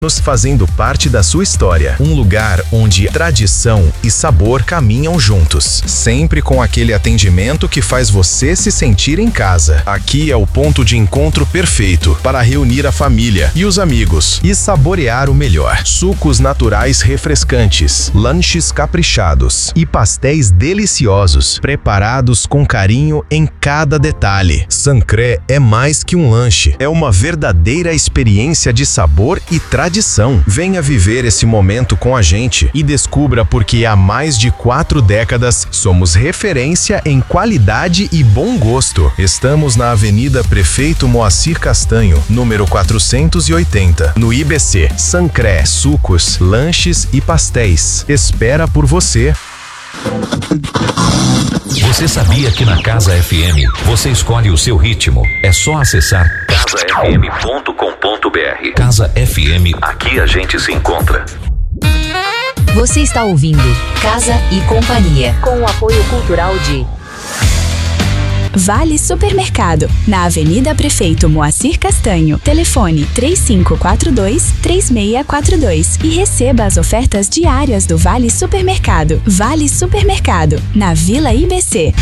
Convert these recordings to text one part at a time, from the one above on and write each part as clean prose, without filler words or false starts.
Nos fazendo parte da sua história. Um lugar onde tradição e sabor caminham juntos. Sempre com aquele atendimento que faz você se sentir em casa. Aqui é o ponto de encontro perfeito para reunir a família e os amigos e saborear o melhor. Sucos naturais refrescantes, lanches caprichados e pastéis deliciosos, preparados com carinho em cada detalhe. Sancré é mais que um lanche. É uma verdadeira experiência de sabor e tradição. Venha viver esse momento com a gente e descubra porque há mais de 4 décadas somos referência em qualidade e bom gosto. Estamos na Avenida Prefeito Moacir Castanho, número 480, no IBC. Sancré, sucos, lanches e pastéis. Espera por você. Você sabia que na Casa FM você escolhe o seu ritmo? É só acessar casafm.com.br. Casa FM, aqui a gente se encontra. Você está ouvindo Casa e Companhia, com o apoio cultural de Vale Supermercado, na Avenida Prefeito Moacir Castanho. Telefone 3542-3642 e receba as ofertas diárias do Vale Supermercado. Vale Supermercado, na Vila IBC.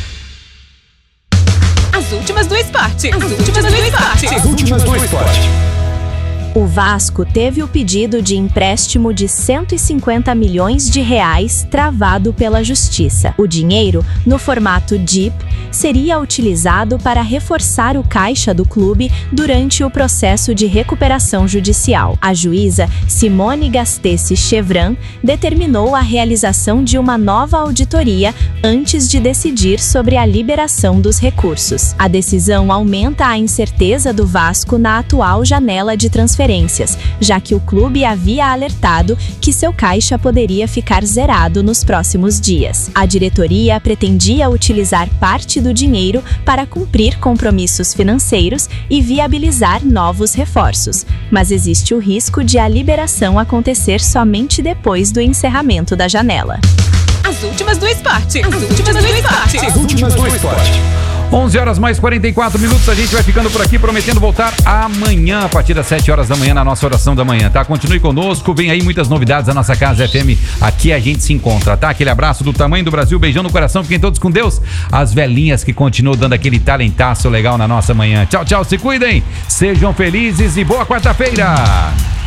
As últimas do esporte. As últimas do esporte. As últimas do esporte. O Vasco teve o pedido de empréstimo de 150 milhões de reais travado pela Justiça. O dinheiro, no formato DIP, seria utilizado para reforçar o caixa do clube durante o processo de recuperação judicial. A juíza Simone Gastesse Chevran determinou a realização de uma nova auditoria antes de decidir sobre a liberação dos recursos. A decisão aumenta a incerteza do Vasco na atual janela de transferências, já que o clube havia alertado que seu caixa poderia ficar zerado nos próximos dias. A diretoria pretendia utilizar parte do dinheiro para cumprir compromissos financeiros e viabilizar novos reforços, mas existe o risco de a liberação acontecer somente depois do encerramento da janela. As últimas do esporte. As últimas do esporte. As últimas do esporte. 11 horas mais 44 minutos, a gente vai ficando por aqui, prometendo voltar amanhã, a partir das 7 horas da manhã, na nossa oração da manhã, tá? Continue conosco, vem aí muitas novidades da nossa Casa FM, aqui a gente se encontra, tá? Aquele abraço do tamanho do Brasil, beijão no coração, fiquem todos com Deus, as velhinhas que continuam dando aquele talentaço legal na nossa manhã. Tchau, tchau, se cuidem, sejam felizes e boa quarta-feira!